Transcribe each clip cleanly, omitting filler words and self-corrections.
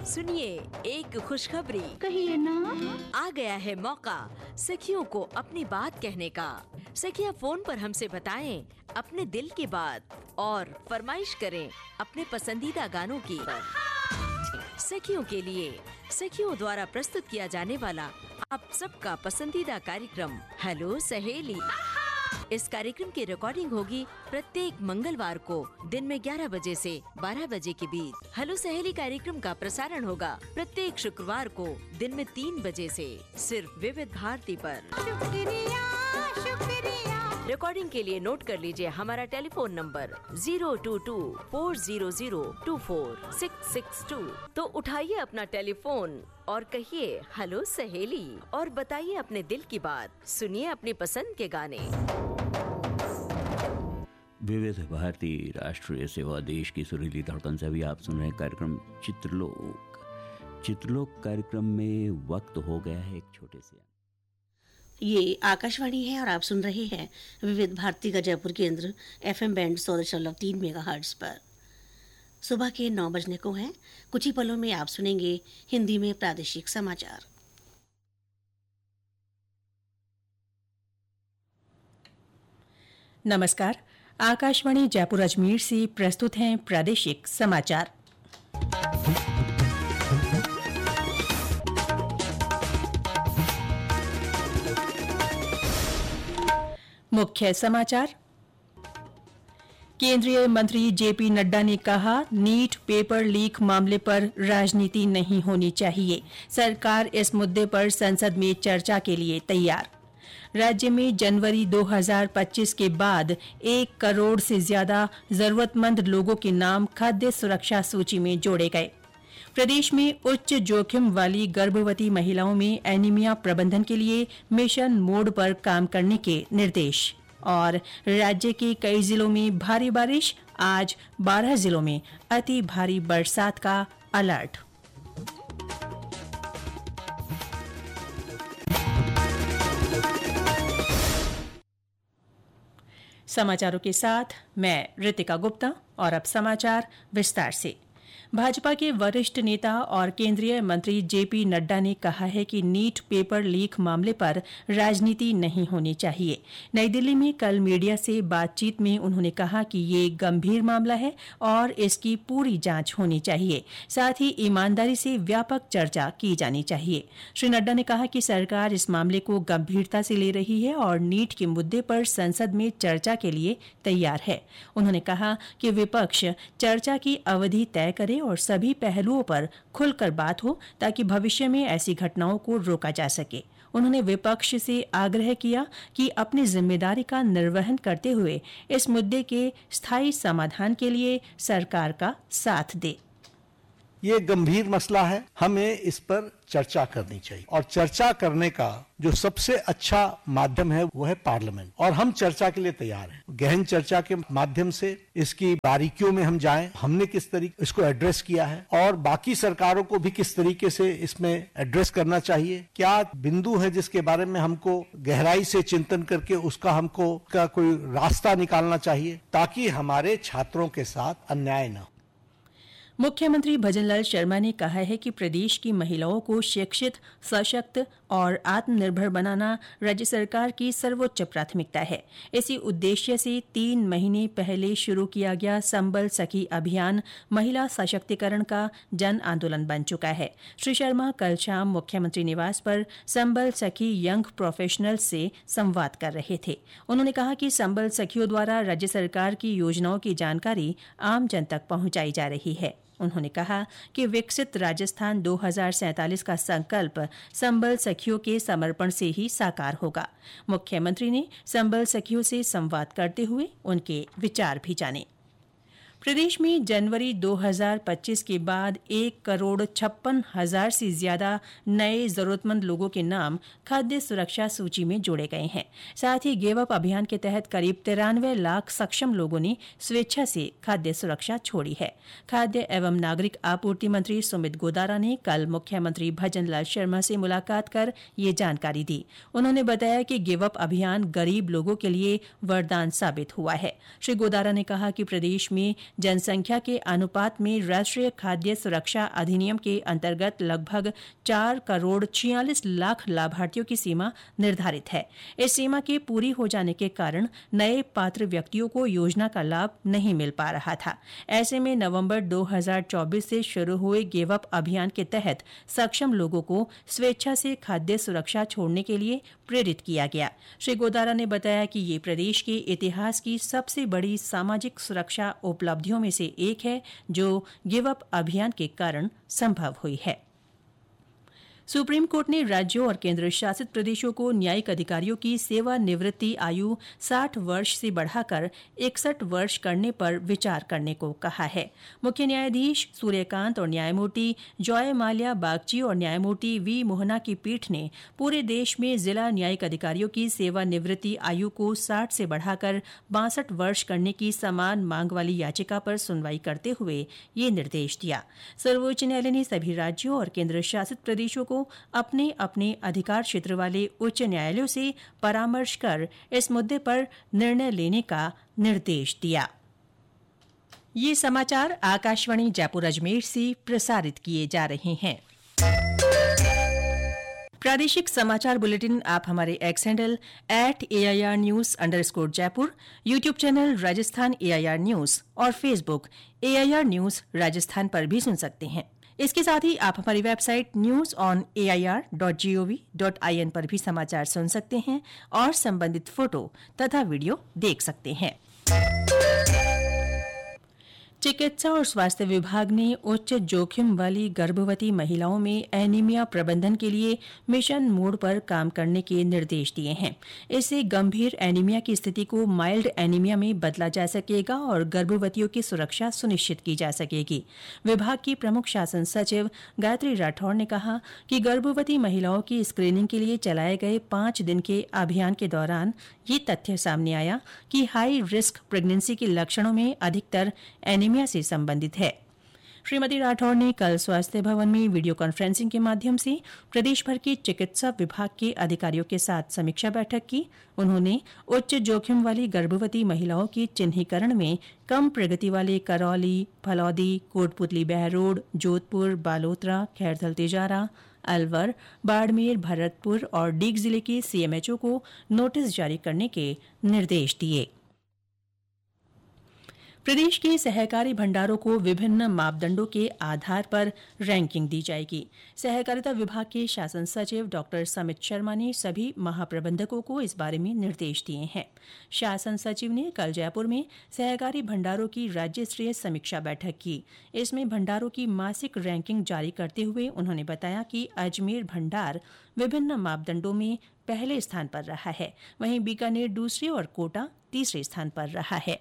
सुनिए एक खुशखबरी। कहिए ना। आ गया है मौका सखियों को अपनी बात कहने का। सखियां फोन पर हमसे बताएं अपने दिल की बात और फरमाइश करें अपने पसंदीदा गानों की। सखियों के लिए सखियों द्वारा प्रस्तुत किया जाने वाला आप सबका पसंदीदा कार्यक्रम हेलो सहेली। इस कार्यक्रम की रिकॉर्डिंग होगी प्रत्येक मंगलवार को दिन में 11 बजे से 12 बजे के बीच। हेलो सहेली कार्यक्रम का प्रसारण होगा प्रत्येक शुक्रवार को दिन में 3 बजे से सिर्फ विविध भारती पर। शुक्रिया शुक्रिया। रिकॉर्डिंग के लिए नोट कर लीजिए हमारा टेलीफोन नंबर 022-400-24662। तो उठाइए अपना टेलीफोन और कहिए हेलो सहेली और बताइए अपने दिल की बात। सुनिए अपनी पसंद के गाने। विविध भारती राष्ट्रीय सेवा देश की सुरीली धड़कन से भी आप सुन रहे हैं कार्यक्रम चित्रलोक कार्यक्रम में वक्त हो गया है एक छोटे से। ये आकाशवाणी है और आप सुन रहे हैं विविध भारती का जयपुर केंद्र FM बैंड 100.3 मेगाहर्ट्ज पर। सुबह के 9 बजने को हैं। कुछ ही पलों में आप सुनेंगे हिंदी में प्रादेशिक समाचार। नमस्कार, आकाशवाणी जयपुर अजमेर से प्रस्तुत हैं प्रादेशिक समाचार। मुख्य समाचार। केंद्रीय मंत्री जेपी नड्डा ने कहा, नीट पेपर लीक मामले पर राजनीति नहीं होनी चाहिए। सरकार इस मुद्दे पर संसद में चर्चा के लिए तैयार। राज्य में जनवरी 2025 के बाद 1 करोड़ से ज्यादा जरूरतमंद लोगों के नाम खाद्य सुरक्षा सूची में जोड़े गए। प्रदेश में उच्च जोखिम वाली गर्भवती महिलाओं में एनीमिया प्रबंधन के लिए मिशन मोड पर काम करने के निर्देश। और राज्य के कई जिलों में भारी बारिश, आज 12 जिलों में अति भारी बरसात का अलर्ट। समाचारों के साथ मैं रितिका गुप्ता और अब समाचार विस्तार से। भाजपा के वरिष्ठ नेता और केंद्रीय मंत्री जेपी नड्डा ने कहा है कि नीट पेपर लीक मामले पर राजनीति नहीं होनी चाहिए। नई दिल्ली में कल मीडिया से बातचीत में उन्होंने कहा कि ये गंभीर मामला है और इसकी पूरी जांच होनी चाहिए। साथ ही ईमानदारी से व्यापक चर्चा की जानी चाहिए। श्री नड्डा ने कहा कि सरकार इस मामले को गंभीरता से ले रही है और नीट के मुद्दे पर संसद में चर्चा के लिए तैयार है। उन्होंने कहा कि विपक्ष चर्चा की अवधि तय करे और सभी पहलुओं पर खुलकर बात हो ताकि भविष्य में ऐसी घटनाओं को रोका जा सके। उन्होंने विपक्ष से आग्रह किया कि अपनी जिम्मेदारी का निर्वहन करते हुए इस मुद्दे के स्थायी समाधान के लिए सरकार का साथ दे। ये गंभीर मसला है, हमें इस पर चर्चा करनी चाहिए और चर्चा करने का जो सबसे अच्छा माध्यम है वो है पार्लियामेंट, और हम चर्चा के लिए तैयार हैं। गहन चर्चा के माध्यम से इसकी बारीकियों में हम जाएं, हमने किस तरीके इसको एड्रेस किया है और बाकी सरकारों को भी किस तरीके से इसमें एड्रेस करना चाहिए। क्या बिंदु है जिसके बारे में हमको गहराई से चिंतन करके उसका हमको का कोई रास्ता निकालना चाहिए ताकि हमारे छात्रों के साथ अन्याय न हो। मुख्यमंत्री भजनलाल शर्मा ने कहा है कि प्रदेश की महिलाओं को शिक्षित, सशक्त और आत्मनिर्भर बनाना राज्य सरकार की सर्वोच्च प्राथमिकता है। इसी उद्देश्य से 3 महीने पहले शुरू किया गया संबल सखी अभियान महिला सशक्तिकरण का जन आंदोलन बन चुका है। श्री शर्मा कल शाम मुख्यमंत्री निवास पर संबल सखी यंग प्रोफेशनल से संवाद कर रहे थे। उन्होंने कहा कि संबल सखियों द्वारा राज्य सरकार की योजनाओं की जानकारी आम जन तक पहुंचाई जा रही है। उन्होंने कहा कि विकसित राजस्थान 2047 का संकल्प संबल सखियों के समर्पण से ही साकार होगा। मुख्यमंत्री ने संबल सखियों से संवाद करते हुए उनके विचार भी जाने। प्रदेश में जनवरी 2025 के बाद 1,56,000 से ज्यादा नए जरूरतमंद लोगों के नाम खाद्य सुरक्षा सूची में जोड़े गए हैं। साथ ही गिव अप अभियान के तहत करीब 93 लाख सक्षम लोगों ने स्वेच्छा से खाद्य सुरक्षा छोड़ी है। खाद्य एवं नागरिक आपूर्ति मंत्री सुमित गोदारा ने कल मुख्यमंत्री भजनलाल शर्मा से मुलाकात कर ये जानकारी दी। उन्होंने बताया कि गिव अप अभियान गरीब लोगों के लिए वरदान साबित हुआ है। श्री गोदारा ने कहा कि प्रदेश में जनसंख्या के अनुपात में राष्ट्रीय खाद्य सुरक्षा अधिनियम के अंतर्गत लगभग 4,46,00,000 लाभार्थियों की सीमा निर्धारित है। इस सीमा के पूरी हो जाने के कारण नए पात्र व्यक्तियों को योजना का लाभ नहीं मिल पा रहा था। ऐसे में नवंबर 2024 से शुरू हुए गिव अप अभियान के तहत सक्षम लोगों को स्वेच्छा से खाद्य सुरक्षा छोड़ने के लिए प्रेरित किया गया। श्री गोदारा ने बताया कि ये प्रदेश के इतिहास की सबसे बड़ी सामाजिक सुरक्षा उपलब्धियों में से एक है, जो गिव अप अभियान के कारण संभव हुई है। सुप्रीम कोर्ट ने राज्यों और केंद्र शासित प्रदेशों को न्यायिक अधिकारियों की सेवानिवृत्ति आयु 60 वर्ष से बढ़ाकर 61 वर्ष करने पर विचार करने को कहा है। मुख्य न्यायाधीश सूर्यकांत और न्यायमूर्ति जॉय माल्या बागची और न्यायमूर्ति वी मोहना की पीठ ने पूरे देश में जिला न्यायिक अधिकारियों की सेवानिवृत्ति आयु को 60 से बढ़ाकर 62 वर्ष करने की समान मांग वाली याचिका पर सुनवाई करते हुए ये निर्देश दिया। सर्वोच्च न्यायालय ने सभी राज्यों और केंद्र शासित प्रदेशों को अपने अपने अधिकार क्षेत्र वाले उच्च न्यायालयों से परामर्श कर इस मुद्दे पर निर्णय लेने का निर्देश दिया। ये समाचार आकाशवाणी जयपुर अजमेर से प्रसारित किए जा रहे हैं। प्रादेशिक समाचार बुलेटिन आप हमारे x handle @AIRnews_जयपुर, YouTube channel Rajasthan AIR news और फेसबुक AIR न्यूज राजस्थान पर भी सुन सकते हैं। इसके साथ ही आप हमारी वेबसाइट newsonair.gov.in पर भी समाचार सुन सकते हैं और संबंधित फोटो तथा वीडियो देख सकते हैं। चिकित्सा और स्वास्थ्य विभाग ने उच्च जोखिम वाली गर्भवती महिलाओं में एनीमिया प्रबंधन के लिए मिशन मोड पर काम करने के निर्देश दिए हैं। इससे गंभीर एनीमिया की स्थिति को माइल्ड एनीमिया में बदला जा सकेगा और गर्भवतियों की सुरक्षा सुनिश्चित की जा सकेगी। विभाग की प्रमुख शासन सचिव गायत्री राठौड़ ने कहा कि गर्भवती महिलाओं की स्क्रीनिंग के लिए चलाए गए 5 दिन के अभियान के दौरान ये तथ्य सामने आया कि हाई रिस्क प्रेगनेंसी के लक्षणों में अधिकतर एनीमिया से संबंधित है। श्रीमती राठौड़ ने कल स्वास्थ्य भवन में वीडियो कॉन्फ्रेंसिंग के माध्यम से प्रदेश भर के चिकित्सा विभाग के अधिकारियों के साथ समीक्षा बैठक की। उन्होंने उच्च जोखिम वाली गर्भवती महिलाओं के चिन्हीकरण में कम प्रगति वाले करौली, फलौदी, कोटपुतली बहरोड, जोधपुर, बालोतरा, खैरथल तिजारा, अलवर, बाड़मेर, भरतपुर और डीग जिले के CMHO को नोटिस जारी करने के निर्देश दिए। प्रदेश के सहकारी भंडारों को विभिन्न मापदंडों के आधार पर रैंकिंग दी जाएगी। सहकारिता विभाग के शासन सचिव डॉ समित शर्मा ने सभी महाप्रबंधकों को इस बारे में निर्देश दिए हैं। शासन सचिव ने कल जयपुर में सहकारी भंडारों की राज्य स्तरीय समीक्षा बैठक की। इसमें भंडारों की मासिक रैंकिंग जारी करते हुए उन्होंने बताया कि अजमेर भंडार विभिन्न मापदंडों में पहले स्थान पर रहा है, वहीं बीकानेर दूसरे और कोटा तीसरे स्थान पर रहा है।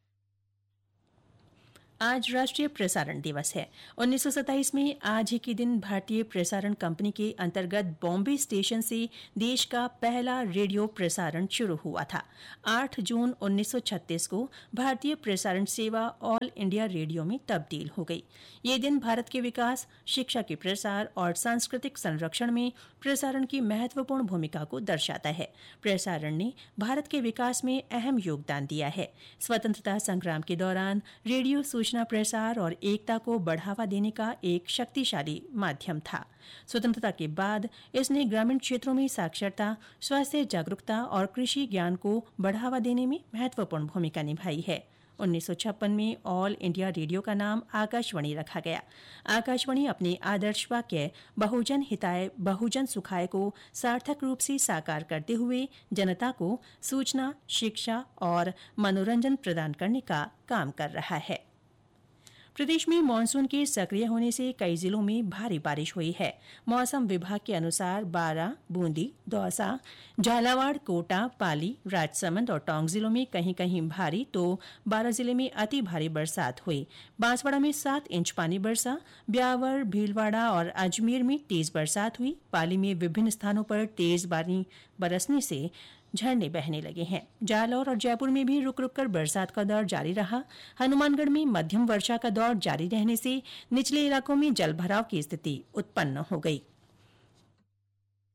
आज राष्ट्रीय प्रसारण दिवस है। 1927 में आज ही के दिन भारतीय प्रसारण कंपनी के अंतर्गत बॉम्बे स्टेशन से देश का पहला रेडियो प्रसारण शुरू हुआ था। 8 जून 1936 को भारतीय प्रसारण सेवा ऑल इंडिया रेडियो में तब्दील हो गई। ये दिन भारत के विकास, शिक्षा के प्रसार और सांस्कृतिक संरक्षण में प्रसारण की महत्वपूर्ण भूमिका को दर्शाता है। प्रसारण ने भारत के विकास में अहम योगदान दिया है। स्वतंत्रता संग्राम के दौरान रेडियो सूचना प्रसार और एकता को बढ़ावा देने का एक शक्तिशाली माध्यम था। स्वतंत्रता के बाद इसने ग्रामीण क्षेत्रों में साक्षरता, स्वास्थ्य जागरूकता और कृषि ज्ञान को बढ़ावा देने में महत्वपूर्ण भूमिका निभाई है। 1956 में ऑल इंडिया रेडियो का नाम आकाशवाणी रखा गया। आकाशवाणी अपने आदर्श वाक्य बहुजन हिताय बहुजन सुखाय को सार्थक रूप से साकार करते हुए जनता को सूचना, शिक्षा और मनोरंजन प्रदान करने का काम कर रहा है। प्रदेश में मानसून के सक्रिय होने से कई जिलों में भारी बारिश हुई है। मौसम विभाग के अनुसार बारां, बूंदी, दौसा, झालावाड़, कोटा, पाली, राजसमंद और टोंक जिलों में कहीं कहीं भारी तो 12 जिले में अति भारी बरसात हुई। बांसवाड़ा में 7 इंच पानी बरसा। ब्यावर, भीलवाड़ा और अजमेर में तेज बरसात हुई। पाली में विभिन्न स्थानों पर तेज पानी बरसने से झरने बहने लगे हैं। जालौर और जयपुर में भी रुक रुक कर बरसात का दौर जारी रहा। हनुमानगढ़ में मध्यम वर्षा का दौर जारी रहने से निचले इलाकों में जलभराव की स्थिति उत्पन्न हो गई।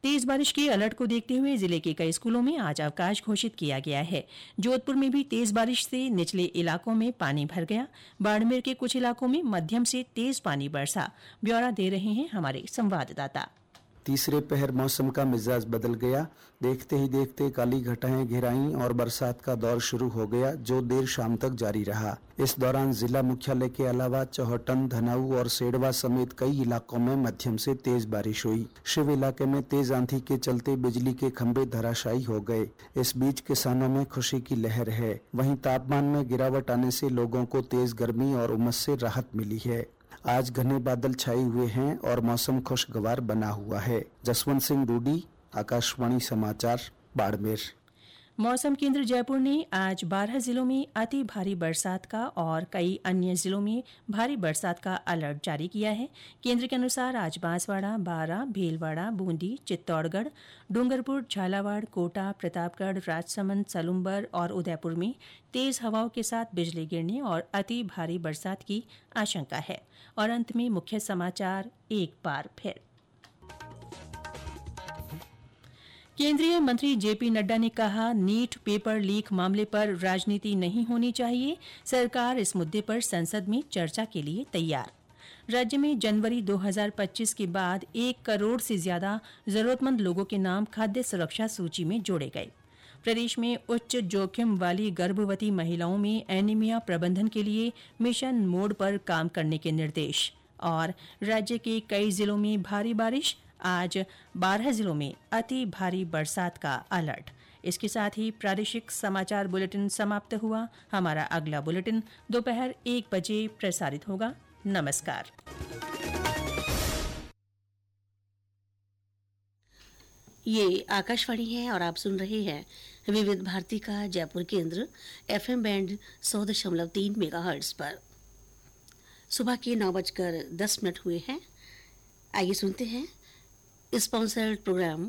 तेज बारिश के अलर्ट को देखते हुए जिले के कई स्कूलों में आज अवकाश घोषित किया गया है। जोधपुर में भी तेज बारिश से निचले इलाकों में पानी भर गया। बाड़मेर के कुछ इलाकों में मध्यम से तेज पानी बरसा। ब्यौरा दे रहे हैं हमारे संवाददाता। तीसरे पहर मौसम का मिजाज बदल गया। देखते ही देखते काली घटाएं घिराईं और बरसात का दौर शुरू हो गया, जो देर शाम तक जारी रहा। इस दौरान जिला मुख्यालय के अलावा चौहटन, धनाऊ और सेडवा समेत कई इलाकों में मध्यम से तेज बारिश हुई। शिव इलाके में तेज आंधी के चलते बिजली के खंभे धराशायी हो गए। इस बीच किसानों में खुशी की लहर है। वहीं तापमान में गिरावट आने से लोगों को तेज गर्मी और उमस से राहत मिली है। आज घने बादल छाए हुए हैं और मौसम खुशगवार बना हुआ है। जसवंत सिंह रूडी, आकाशवाणी समाचार, बाड़मेर। मौसम केंद्र जयपुर ने आज 12 जिलों में अति भारी बरसात का और कई अन्य जिलों में भारी बरसात का अलर्ट जारी किया है। केंद्र के अनुसार आज बांसवाड़ा, बारां, भीलवाड़ा, बूंदी, चित्तौड़गढ़, डूंगरपुर, झालावाड़, कोटा, प्रतापगढ़, राजसमंद, सलुम्बर और उदयपुर में तेज हवाओं के साथ बिजली गिरने और अति भारी बरसात की आशंका है। और अंत में मुख्य समाचार एक बार फिर। केंद्रीय मंत्री जेपी नड्डा ने कहा, नीट पेपर लीक मामले पर राजनीति नहीं होनी चाहिए। सरकार इस मुद्दे पर संसद में चर्चा के लिए तैयार। राज्य में जनवरी 2025 के बाद 1 करोड़ से ज्यादा जरूरतमंद लोगों के नाम खाद्य सुरक्षा सूची में जोड़े गए। प्रदेश में उच्च जोखिम वाली गर्भवती महिलाओं में एनीमिया प्रबंधन के लिए मिशन मोड पर काम करने के निर्देश। और राज्य के कई जिलों में भारी बारिश, आज 12 जिलों में अति भारी बरसात का अलर्ट। इसके साथ ही प्रादेशिक समाचार बुलेटिन समाप्त हुआ। हमारा अगला बुलेटिन दोपहर 1 बजे प्रसारित होगा। नमस्कार। ये आकाशवाणी है और आप सुन रहे हैं विविध भारती का जयपुर केंद्र FM बैंड 100.3 मेगाहर्ट्ज पर। सुबह के 9:10 हुए हैं। आइए सुनते हैं sponsored programme.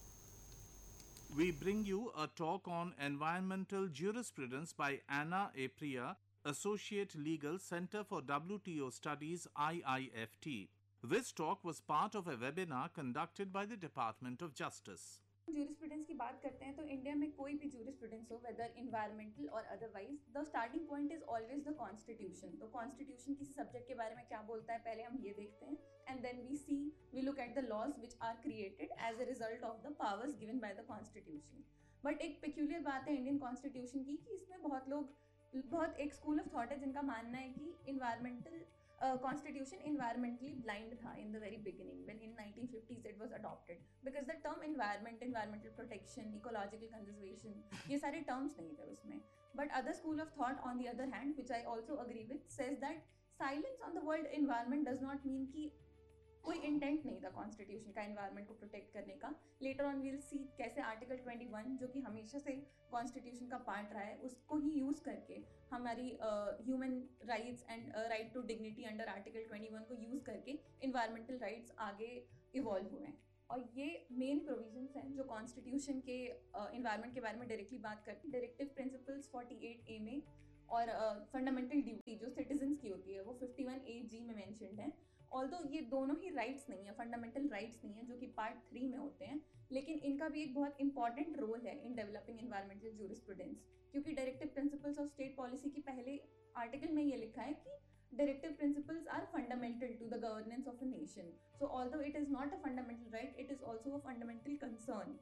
We bring you a talk on environmental jurisprudence by Anna Apria, Associate Legal Center for WTO Studies, IIFT. This talk was part of a webinar conducted by the Department of Justice. Jurisprudence की बात करते हैं तो India में कोई भी jurisprudence हो, weather environmental और otherwise, the starting point is always the constitution. तो कॉन्स्टिट्यूशन किसी सब्जेक्ट के बारे में क्या बोलता है, पहले हम ये देखते हैं and then we look at the laws which are created as a result of the powers given by the constitution. But एक पेक्यूलियर बात है इंडियन कॉन्स्टिट्यूशन की कि इसमें बहुत एक स्कूल ऑफ थॉट है जिनका मानना है कि environmental constitution environmentally blind tha in the very beginning when in 1950s it was adopted because the term environment, environmental protection, ecological conservation, ये सारे terms नहीं थे उसमें. But other school of thought on the other hand, which I also agree with, says that silence on the word environment does not mean कि कोई intent नहीं था constitution का एनवायरनमेंट को प्रोटेक्ट करने का. लेटर ऑन वील सी कैसे article 21 जो कि हमेशा से कॉन्स्टिट्यूशन का पार्ट रहा है उसको ही यूज़ करके हमारी human rights and right to dignity under article 21 को यूज़ करके इन्वायरमेंटल राइट्स आगे इवॉल्व हुए हैं. और ये मेन प्रोविजंस हैं जो कॉन्स्टिट्यूशन के इन्वायरमेंट के बारे में डायरेक्टली बात करते हैं. डायरेक्टिव प्रिंसिपल्स 48A में और फंडामेंटल ड्यूटी जो सिटीजन्स की होती है वो 51AG में मैंशनड है. ऑल्दो ये दोनों ही राइट्स नहीं है, फंडामेंटल राइट्स नहीं है जो कि पार्ट 3 में होते हैं, लेकिन इनका भी एक बहुत इंपॉर्टेंट रोल है इन डेवलपिंग एनवायरमेंटल ज्यूरिस्प्रूडेंस. क्योंकि directive principles of state policy की पहले आर्टिकल में ये लिखा है कि directive principles are fundamental to the governance of a nation. So although it is not a fundamental right, it is also a fundamental concern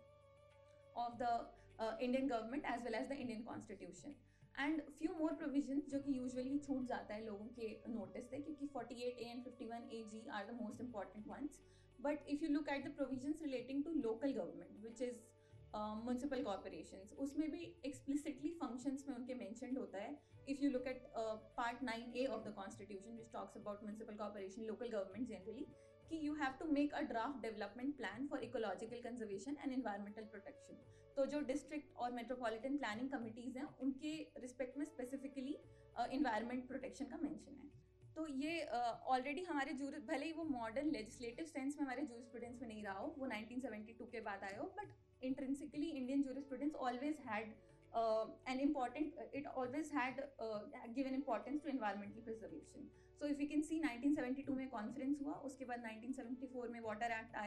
of the Indian government as well as the Indian constitution. And few more provisions जो कि usually छूट जाता है लोगों के notice से, क्योंकि 48A and 51AG are the most important ones. But if you look at the provisions relating to local government which is municipal corporations, उसमें भी एक्सप्लिसिटली फंक्शंस में उनके मेंशन्ड होता है. If you look at part 9A of the constitution which talks about municipal corporation, local government generally, कि you have to make a draft development plan for ecological conservation and environmental protection. तो जो district और metropolitan planning committees हैं उनके respect में specifically environment protection का mention है. तो ये ऑलरेडी हमारे भले ही वो मॉडर्न लेजिस्लेटिव सेंस में हमारे जूरिस्प्रूडेंस में नहीं रहा हो, वो 1972 के बाद आया हो, but intrinsically Indian jurisprudence always had an important, it always had given importance to environmental preservation. So if you can see 1972 में कॉन्फ्रेंस हुआ, उसके बाद 1974 में वाटर एक्ट आया,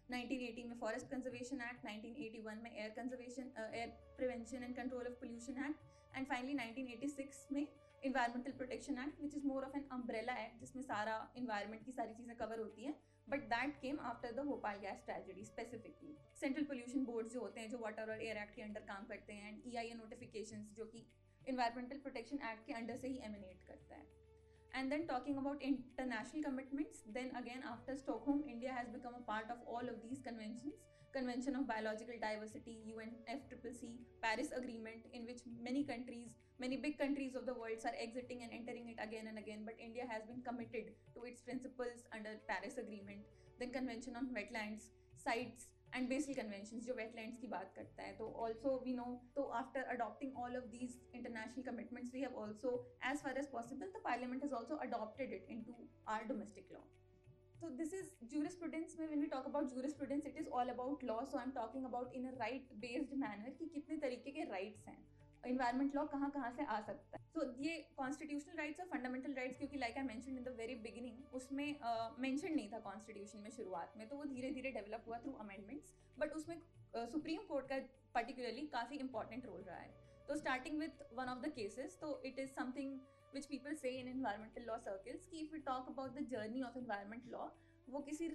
1980 में फॉरेस्ट कंजर्वेशन एक्ट, 1981 में air prevention and control of pollution act and finally 1986 में environmental protection act which is more of an umbrella act जिसमें सारा इन्वायरमेंट की सारी चीज़ें कवर होती हैं, but that came after the Bhopal gas tragedy specifically. Central pollution board जो होते हैं जो वाटर और एयर एक्ट के अंडर काम करते हैं एंड EIA नोटिफिकेशंस जो कि इन्वायरमेंटल प्रोटेक्शन एक्ट के अंडर से ही एमिनेट करता है। And then talking about international commitments, then again after Stockholm, India has become a part of all of these conventions. Convention of Biological Diversity, UNFCCC, Paris Agreement, in which many big countries of the world are exiting and entering it again and again, but India has been committed to its principles under Paris Agreement. Then Convention on Wetlands, Sites and Basel Conventions जो wetlands की बात करता है, तो also we know, तो after adopting all of these international commitments, we have also, as far as possible, the Parliament has also adopted it into our domestic law. So this is jurisprudence में when we talk about jurisprudence, it is all about law, so I'm talking about in a right-based manner कि कितने तरीके के rights हैं, environment law कहाँ कहाँ से आ सकता है। तो ये कॉन्स्टिट्यूशनल राइट्स और फंडामेंटल राइट्स, क्योंकि like I mentioned in the very beginning, उसमें मेंशन नहीं था कॉन्स्टिट्यूशन में शुरुआत में, तो वो धीरे धीरे डेवलप हुआ थ्रू अमेंडमेंट्स, बट उसमें सुप्रीम कोर्ट का पर्टिकुलरली काफ़ी इंपॉर्टेंट रोल रहा है। तो starting with one of the cases, तो it is something which people से इन एनवायरमेंटल लॉ सर्कल्स कि if we talk about the journey of environment law, वो किसी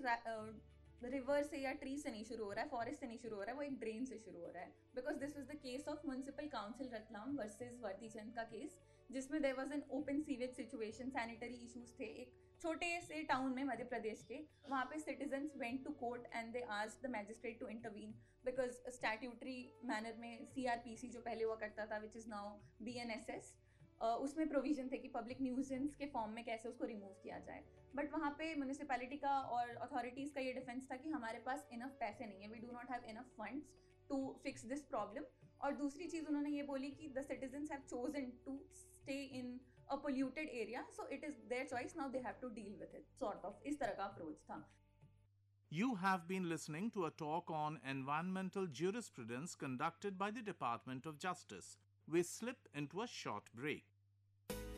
रिवर से या ट्री से नहीं शुरू हो रहा है, फॉरेस्ट से नहीं शुरू हो रहा है, वो एक ड्रेन से शुरू हो रहा है। Because this was the case of municipal council Ratlam versus वर्दीचंद का केस, जिसमें there was an open sewage situation, sanitary issues थे एक छोटे से टाउन में मध्य प्रदेश के। वहाँ पे citizens went to court and they asked the magistrate to intervene because statutory manner में CRPC जो पहले हुआ करता था, विच इज़ नाउ BNSS, उसमें प्रोविजन थे कि पब्लिक न्यूजेंस के फॉर्म में कैसे उसको रिमूव किया जाए। बट वहाँ पे म्यूनिसिपैलिटी का और अथॉरिटीज़ का ये डिफेंस था कि हमारे पास इनफ पैसे नहीं है, we do not have enough funds to fix this problem. और दूसरी चीज़ उन्होंने ये बोली कि the citizens have chosen to stay in a polluted area, so it is their choice, now they have to deal with it, sort of इस तरह का approach था। You have been listening to a talk on environmental jurisprudence conducted by the Department of Justice. We slip into a short break.